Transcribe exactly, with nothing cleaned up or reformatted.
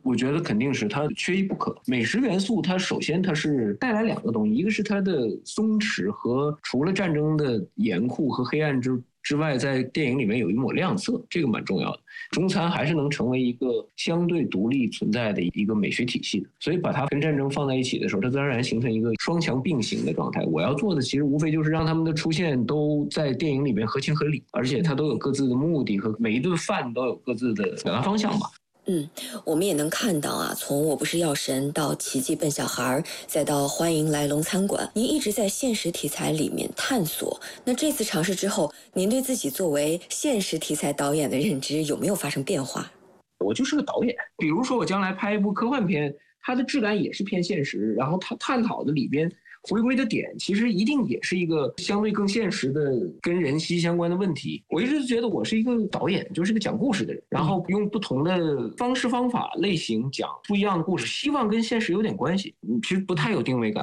我觉得肯定是它缺一不可。美食元素它首先它是带来两个东西，一个是它的松弛和除了战争的严酷和黑暗之之外，在电影里面有一抹亮色，这个蛮重要的。中餐还是能成为一个相对独立存在的一个美学体系的，所以把它跟战争放在一起的时候，它自然而然形成一个双强并行的状态。我要做的其实无非就是让他们的出现都在电影里面合情合理，而且它都有各自的目的和每一顿饭都有各自的表达方向吧。 嗯，我们也能看到啊，从我不是药神到奇迹笨小孩，再到欢迎来龙餐馆，您一直在现实题材里面探索。那这次尝试之后，您对自己作为现实题材导演的认知有没有发生变化？ 我就是个导演，比如说我将来拍一部科幻片，它的质感也是偏现实，然后它探讨的里边回归的点其实一定也是一个相对更现实的跟人息息相关的问题。我一直觉得我是一个导演，就是个讲故事的人，然后用不同的方式方法类型讲不一样的故事，希望跟现实有点关系，其实不太有定位感。